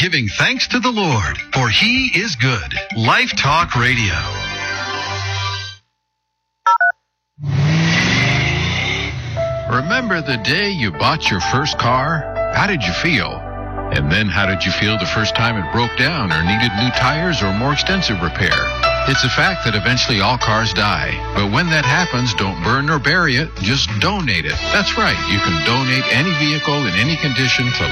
giving thanks to the Lord, for He is good. Life Talk Radio. Remember the day you bought your first car? How did you feel? And then how did you feel the first time it broke down or needed new tires or more extensive repair? It's a fact that eventually all cars die. But when that happens, don't burn or bury it. Just donate it. That's right. You can donate any vehicle in any condition to